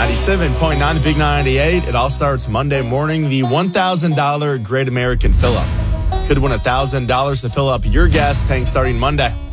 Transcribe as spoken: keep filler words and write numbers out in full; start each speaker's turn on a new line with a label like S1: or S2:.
S1: ninety-seven point nine, the Big ninety-eight. It all starts Monday morning. The one thousand dollars Great American Fill-Up. Could win one thousand dollars to fill up your gas tank starting Monday.